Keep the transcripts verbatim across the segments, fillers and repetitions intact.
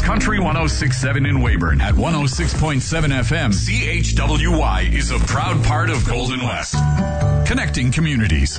Country one oh six point seven in Weyburn. At one oh six point seven F M, C H W Y is a proud part of Golden West. Connecting communities.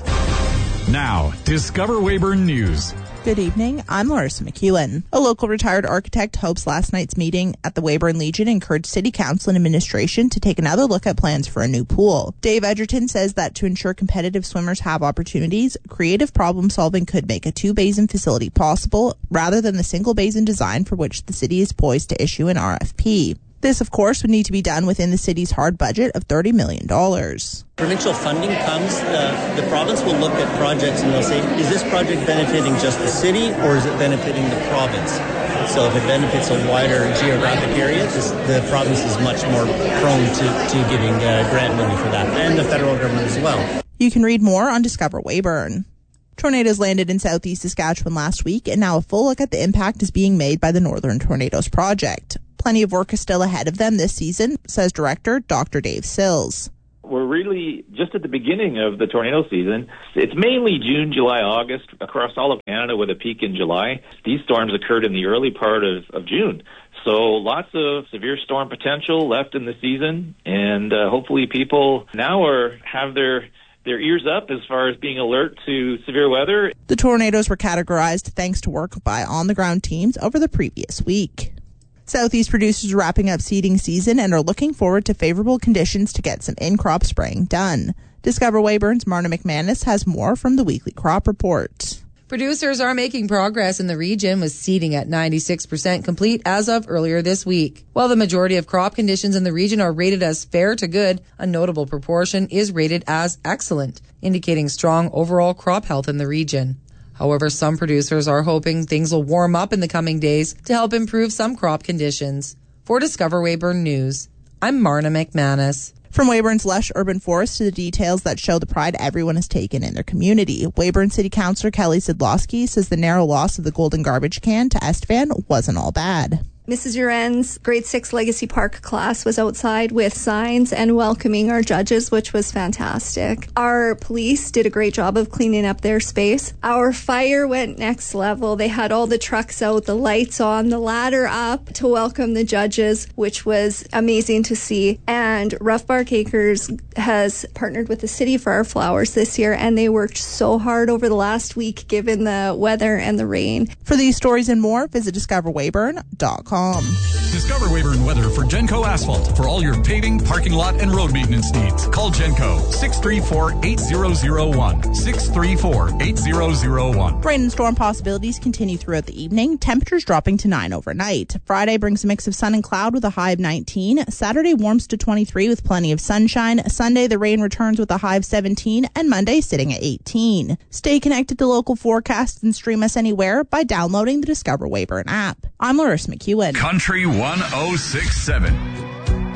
Now, Discover Weyburn News. Good evening, I'm Larissa McEwen. A local retired architect hopes last night's meeting at the Weyburn Legion encouraged City Council and administration to take another look at plans for a new pool. Dave Edgerton says that to ensure competitive swimmers have opportunities, creative problem solving could make a two-basin facility possible rather than the single basin design for which the city is poised to issue an R F P. This, of course, would need to be done within the city's hard budget of thirty million dollars. Provincial funding comes, uh, the province will look at projects and they'll say, is this project benefiting just the city or is it benefiting the province? So if it benefits a wider geographic area, this, the province is much more prone to, to giving uh, grant money for that, and the federal government as well. You can read more on Discover Weyburn. Tornadoes landed in southeast Saskatchewan last week, and now a full look at the impact is being made by the Northern Tornadoes Project. Plenty of work is still ahead of them this season, says Director Doctor Dave Sills. We're really just at the beginning of the tornado season. It's mainly June, July, August across all of Canada with a peak in July. These storms occurred in the early part of, of June. So lots of severe storm potential left in the season, and uh, hopefully people now are have their their ears up as far as being alert to severe weather. The tornadoes were categorized thanks to work by on-the-ground teams over the previous week. Southeast producers are wrapping up seeding season and are looking forward to favorable conditions to get some in-crop spraying done. Discover Weyburn's Marna McManus has more from the weekly crop report. Producers are making progress in the region with seeding at ninety-six percent complete as of earlier this week. While the majority of crop conditions in the region are rated as fair to good, a notable proportion is rated as excellent, indicating strong overall crop health in the region. However, some producers are hoping things will warm up in the coming days to help improve some crop conditions. For Discover Weyburn News, I'm Marna McManus. From Weyburn's lush urban forest to the details that show the pride everyone has taken in their community, Weyburn City Councillor Kelly Sidlowski says the narrow loss of the golden garbage can to Estevan wasn't all bad. Missus Uren's grade six Legacy Park class was outside with signs and welcoming our judges, which was fantastic. Our police did a great job of cleaning up their space. Our fire went next level. They had all the trucks out, the lights on, the ladder up to welcome the judges, which was amazing to see. And Rough Bark Acres has partnered with the city for our flowers this year, and they worked so hard over the last week given the weather and the rain. For these stories and more, visit discover weyburn dot com. Discover Weyburn weather for Genco Asphalt. For all your paving, parking lot, and road maintenance needs, call Genco six three four, eight zero zero one. six three four, eight zero zero one. Rain and storm possibilities continue throughout the evening. Temperatures dropping to nine overnight. Friday brings a mix of sun and cloud with a high of nineteen. Saturday warms to twenty-three with plenty of sunshine. Sunday the rain returns with a high of seventeen, and Monday sitting at eighteen. Stay connected to local forecasts and stream us anywhere by downloading the Discover Weyburn app. I'm Larissa McEwen. Country one oh six point seven.